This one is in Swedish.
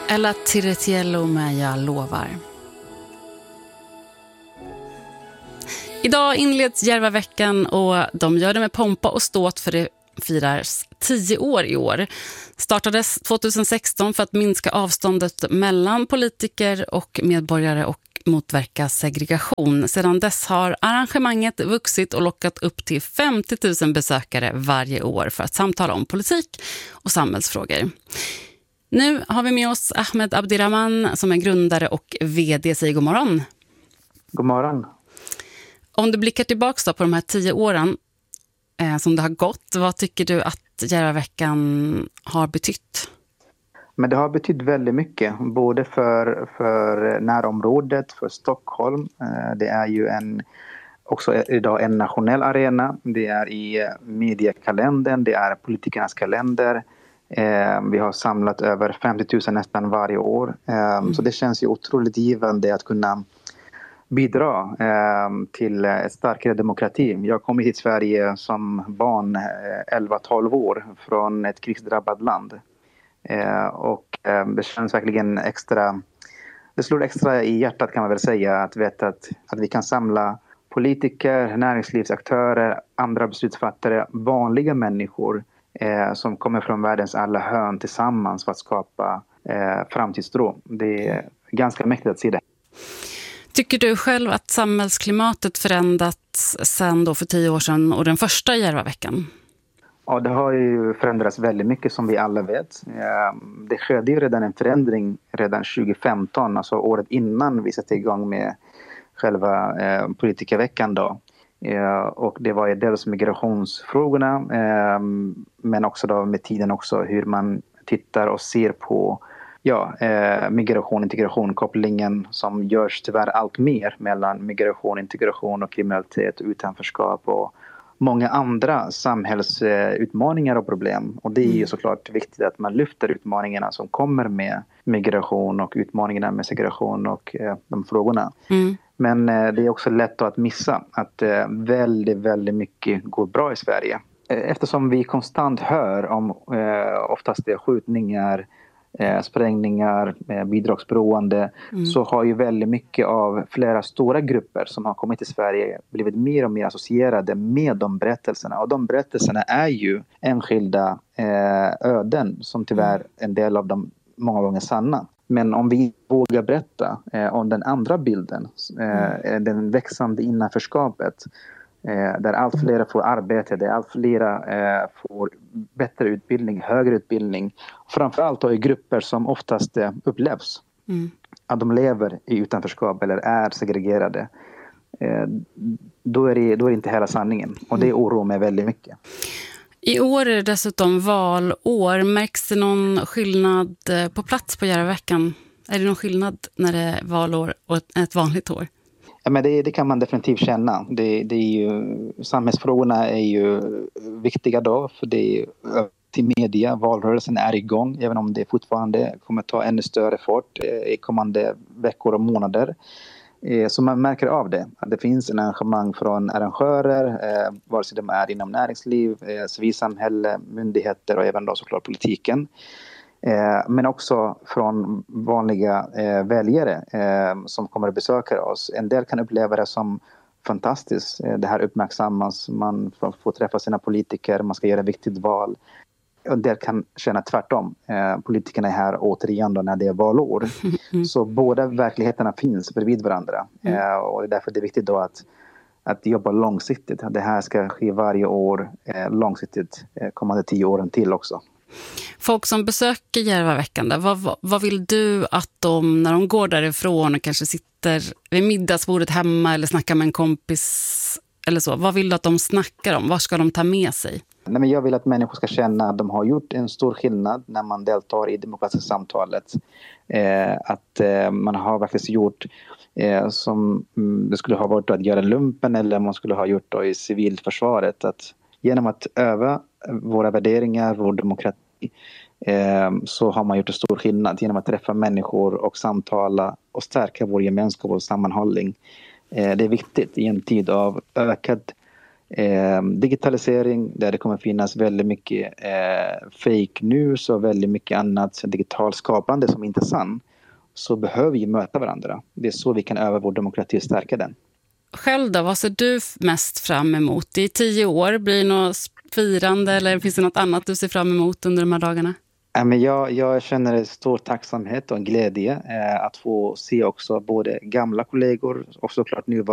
Ella Tiritiello med Jag lovar. Idag inleds Järvaveckan och de gör det med pompa och ståt för det firas 10 år i år. Startades 2016 för att minska avståndet mellan politiker och medborgare och motverka segregation. Sedan dess har arrangemanget vuxit och lockat upp till 50 000 besökare varje år för att samtala om politik och samhällsfrågor. Nu har vi med oss Ahmed Abdirahman som är grundare och vd. Säg god morgon. God morgon. Om du blickar tillbaka på de här 10 åren som det har gått, vad tycker du att Järvaveckan har betytt? Men det har betytt väldigt mycket, både för närområdet, för Stockholm. Det är ju också idag en nationell arena. Det är i mediekalendern, det är politikernas kalender. Vi har samlat över 50 000 nästan varje år. Så det känns ju otroligt givande att kunna bidra till ett starkare demokrati. Jag kom hit till Sverige som barn, 11-12 år, från ett krigsdrabbat land. Och det känns verkligen extra, det slår extra i hjärtat kan man väl säga, att veta att vi kan samla politiker, näringslivsaktörer, andra beslutsfattare, vanliga människor som kommer från världens alla hörn tillsammans för att skapa framtidstro. Det är ganska mäktigt att se det. Tycker du själv att samhällsklimatet förändrats sedan då för 10 år sedan och den första Järvaveckan? Ja, det har ju förändrats väldigt mycket som vi alla vet. Det skedde ju redan en förändring redan 2015, alltså året innan vi satte igång med själva politikerveckan då. Och det var ju dels migrationsfrågorna, men också då med tiden också hur man tittar och ser på migration, integration, kopplingen som görs tyvärr allt mer mellan migration, integration och kriminalitet, utanförskap och många andra samhällsutmaningar och problem. Och det är ju såklart viktigt att man lyfter utmaningarna som kommer med migration och utmaningarna med segregation och de frågorna. Men det är också lätt att missa att väldigt, väldigt mycket går bra i Sverige. Eftersom vi konstant hör om oftast det skjutningar, sprängningar, bidragsberoende, så har ju väldigt mycket av flera stora grupper som har kommit till Sverige blivit mer och mer associerade med de berättelserna. Och de berättelserna är ju enskilda öden som tyvärr en del av dem många gånger sanna. Men om vi vågar berätta om den andra bilden, den växande innanförskapet, där allt fler får arbete, där allt fler får bättre utbildning, högre utbildning. Framförallt då i grupper som oftast upplevs att de lever i utanförskap eller är segregerade. Då är det inte hela sanningen. Och det oroar mig väldigt mycket. I år är det dessutom valår. Märks det någon skillnad på plats på Järvaveckan? Är det någon skillnad när det är valår och ett vanligt år? Ja, men det kan man definitivt känna. Det är ju, samhällsfrågorna är ju viktiga då, för det är till media. Valrörelsen är igång, även om det fortfarande kommer ta ännu större fart i kommande veckor och månader. Så man märker av det. Att det finns en engagemang från arrangörer, vare sig de är inom näringsliv, civilsamhälle, myndigheter och även då såklart politiken. Men också från vanliga väljare som kommer att besöka oss. En del kan uppleva det som fantastiskt. Det här uppmärksammas, man får träffa sina politiker, man ska göra ett viktigt val. En del kan känna tvärtom. Politikerna är här återigen då när det är valår. Så båda verkligheterna finns bredvid varandra. Och det är därför det är viktigt då att jobba långsiktigt. Det här ska ske varje år, långsiktigt, kommande 10 åren till också. Folk som besöker Järvaveckan, vad vill du att de, när de går därifrån och kanske sitter vid middagsbordet hemma eller snackar med en kompis eller så, vad vill du att de snackar om? Vad ska de ta med sig? Nej, men jag vill att människor ska känna att de har gjort en stor skillnad när man deltar i demokratiska samtalet. Att man har faktiskt gjort som det skulle ha varit att göra lumpen eller man skulle ha gjort då i civilförsvaret. Att genom att öva våra värderingar, vår demokrati, så har man gjort en stor skillnad genom att träffa människor och samtala och stärka vår gemenskap och sammanhållning. Det är viktigt i en tid av ökad digitalisering där det kommer finnas väldigt mycket fake news och väldigt mycket annat digitalt skapande som inte är sant, så behöver vi möta varandra. Det är så vi kan öva vår demokrati och stärka den. Själv då, vad ser du mest fram emot? I 10 år, blir det något firande eller finns det något annat du ser fram emot under de här dagarna? Jag känner en stor tacksamhet och en glädje att få se också både gamla kollegor och såklart nuvarande